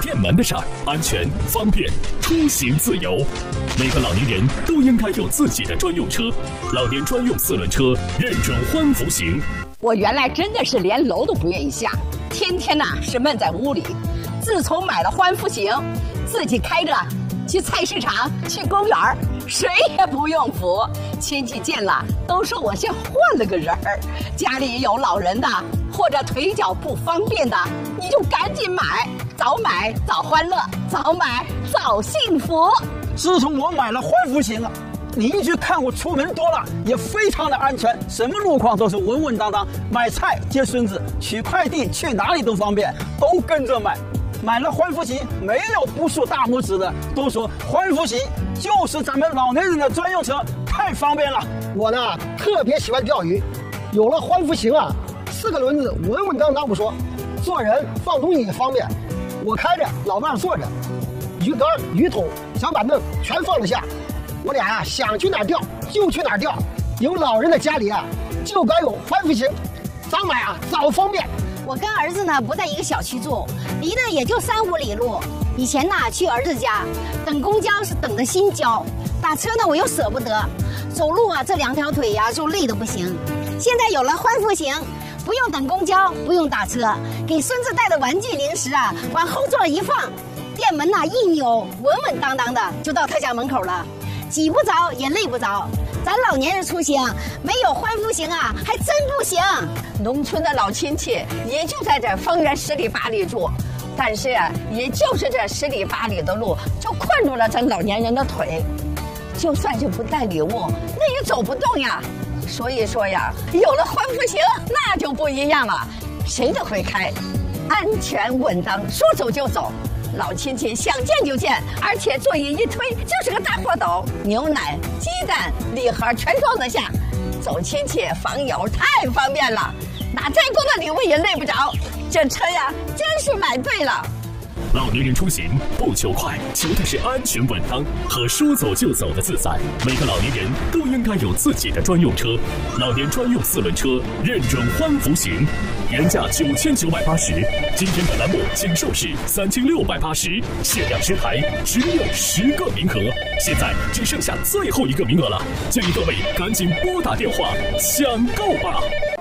电门的事儿，安全、方便、出行自由。每个老年人都应该有自己的专用车，老年专用4轮车认准欢福行。 我原来真的是连楼都不愿意下，天天是闷在屋里。自从买了欢福行，自己开着去菜市场、去公园，谁也不用扶。亲戚见了都说我像换了个人儿。家里有老人的或者腿脚不方便的，你就赶紧买，早买早欢乐，早买早幸福。 自从我买了欢福行啊，邻居看我出门多了，也非常的安全，什么路况都是稳稳当当。买菜接孙子，取快递去哪里都方便，都跟着买。买了欢福行，没有不竖大拇指的，都说欢福行就是咱们老年人的专用车，太方便了。 我呢特别喜欢钓鱼，有了欢福行啊，4个轮子稳稳当当不说，做人放东西也方便。我开着，老伴坐着，鱼竿、鱼桶、小板凳全放得下。我俩想去哪儿钓就去哪儿钓。有老人的家里就该有欢福行，早买早方便。 我跟儿子呢不在一个小区住，离得也就3、5里路。以前呢去儿子家等公交是等的心焦，打车呢我又舍不得，走路这2条腿就累得不行。现在有了欢福行，不用等公交，不用打车，给孙子带的玩具零食往后座一放，店门一扭，稳稳当当的就到他家门口了，挤不着也累不着。咱老年人出行没有欢福行还真不行。 农村的老亲戚也就在这方圆10里8里住，但是也就是这10里8里的路就困住了咱老年人的腿，就算是不带礼物，那也走不动呀。所以说呀，有了欢福行，那就不一样了，谁都会开，安全稳当，说走就走。老亲戚想见就见，而且座椅一推就是个大货斗，牛奶、鸡蛋、礼盒全装得下。走亲戚访友太方便了，拿再多的礼物也累不着。这车呀，真是买对了。 老年人出行不求快，求的是安全稳当和说走就走的自在。每个老年人都应该有自己的专用车，老年专用4轮车认准欢福行，原价9980，今天本栏目仅售市3680，限量10台，只有10个名额，现在只剩下最后1个名额了，建议各位赶紧拨打电话抢购吧。